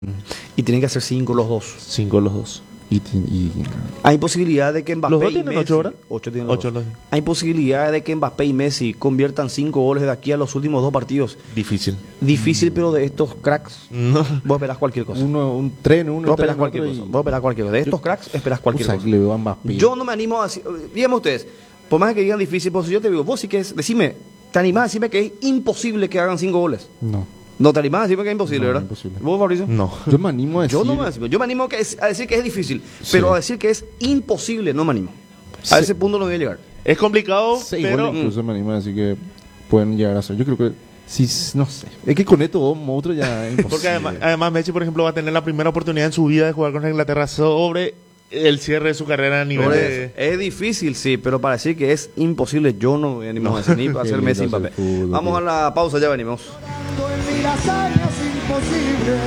Y tienen que hacer 5 los dos. 5 los dos. Hay posibilidad de que Mbappé ¿Los dos y tienen Messi, 8 horas? 8 tienen los 8 dos. los... Hay posibilidad de que Mbappé y Messi conviertan 5 goles de aquí a los últimos 2 partidos. Difícil. Difícil, pero de estos cracks, No. vos esperás cualquier cosa. Un tren, Vos esperás cualquier cosa. Vos esperás cualquier cosa. De estos cracks esperás cualquier cosa. Le veo a Mbappé. Yo no me animo a decir, díganme ustedes, por más que digan difícil, pues si yo te digo, vos sí que es, decime, ¿te animás a decirme que es imposible que hagan 5 goles? No. No te animás a decirme que es imposible, No, ¿verdad? imposible. ¿Vos, Mauricio? No. Yo me animo a decir... Yo no me animo. Yo me animo a decir que es difícil, Sí. pero a decir que es imposible no me animo. A Sí. ese punto no voy a llegar. Es complicado, 6 pero... goles incluso me animo a decir que pueden llegar a ser. Yo creo que sí, no sé. Es que con estos dos monstruos ya es imposible. Porque además Messi, por ejemplo, va a tener la primera oportunidad en su vida de jugar con Inglaterra sobre el cierre de su carrera a nivel Por de... eso, es difícil, sí, pero para decir que es imposible, yo no me animo a decir ni para Qué hacer Messi y lindo es Mbappé. el fútbol, Vamos tío. a la pausa, ya venimos. En mil hazañas imposibles,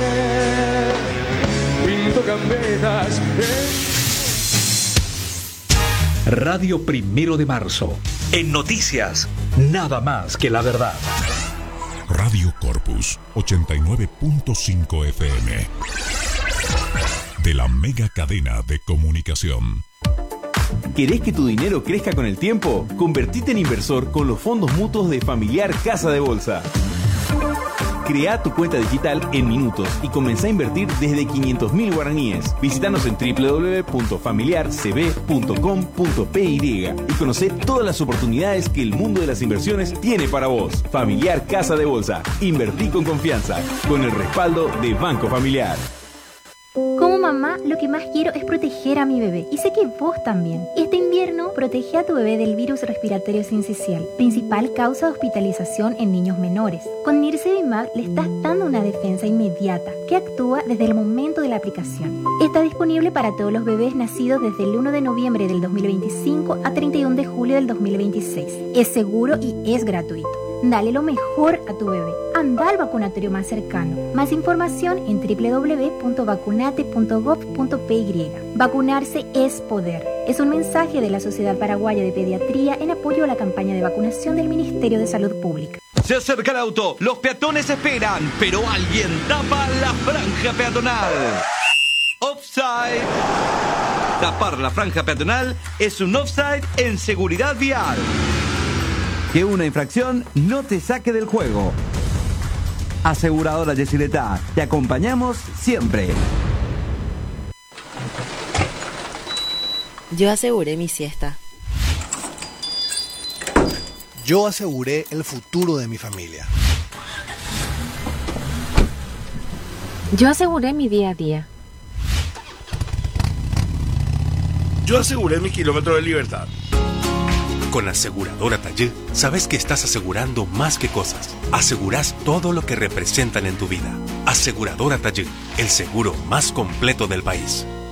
pinto gambetas. Radio Primero de Marzo. En noticias, nada más que la verdad. Radio Corpus 89.5 FM. De la mega cadena de comunicación. ¿Querés que tu dinero crezca con el tiempo? Convertite en inversor con los fondos mutuos de Familiar Casa de Bolsa. Crea tu cuenta digital en minutos y comenzá a invertir desde 500.000 guaraníes. Visítanos en www.familiarcb.com.py y conocé todas las oportunidades que el mundo de las inversiones tiene para vos. Familiar Casa de Bolsa. Invertí con confianza, con el respaldo de Banco Familiar. Como mamá, lo que más quiero es proteger a mi bebé. Y sé que vos también. Este invierno, protege a tu bebé del virus respiratorio sincicial, principal causa de hospitalización en niños menores. Con Nirsevimab le estás dando una defensa inmediata que actúa desde el momento de la aplicación. Está disponible para todos los bebés nacidos desde el 1 de noviembre del 2025 a 31 de julio del 2026. Es seguro y es gratuito. Dale lo mejor a tu bebé. Anda al vacunatorio más cercano. Más información en www.vacunate.gov.py. Vacunarse es poder. Es un mensaje de la Sociedad Paraguaya de Pediatría en apoyo a la campaña de vacunación del Ministerio de Salud Pública. Se acerca el auto, los peatones esperan, pero alguien tapa la franja peatonal. Offside. Tapar la franja peatonal es un offside en seguridad vial. Que una infracción no te saque del juego. Aseguradora Yesileta, te acompañamos siempre. Yo aseguré mi siesta. Yo aseguré el futuro de mi familia. Yo aseguré mi día a día. Yo aseguré mi kilómetro de libertad. Con Aseguradora Taller, sabes que estás asegurando más que cosas. Asegurás todo lo que representan en tu vida. Aseguradora Taller, el seguro más completo del país.